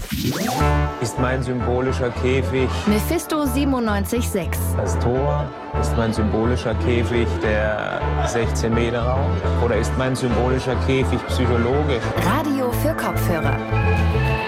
Ist mein symbolischer Käfig Mephisto 97,6. das Tor? Ist mein symbolischer Käfig der 16-Meter-Raum? Oder ist mein symbolischer Käfig psychologisch? Radio für Kopfhörer.